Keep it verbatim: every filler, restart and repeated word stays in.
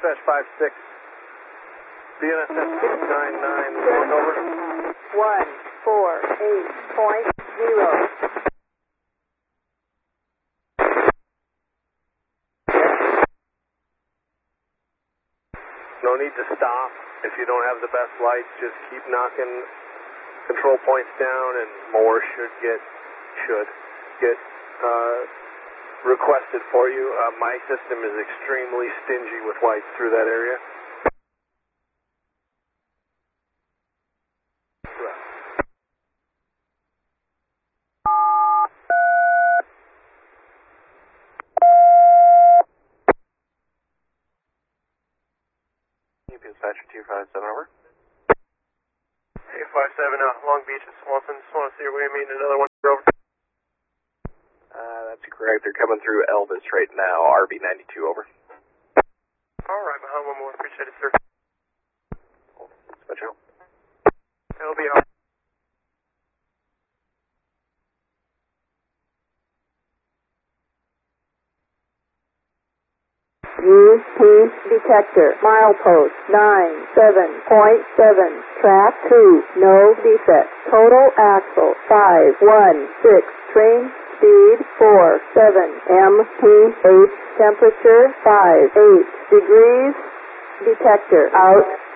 Dispatch five six. B N S S six nine nine, one over. one four eight point zero. No need to stop. If you don't have the best lights, just keep knocking control points down, and more should get should get uh, requested for you. Uh, my system is extremely stingy with lights through that area. Dispatcher two five seven, over. two five seven, uh, Long Beach and Swanson. Just want to see if we can meet another one. Over. Uh, that's correct. They're coming through Elvis right now. R B ninety-two, over. All right, behind one more. Appreciate it, sir. Dispatch out. L B out. U P detector, milepost nine seven point seven, track two, no defect, total axle five one six, train speed four seven, M P H temperature five eight degrees, detector out.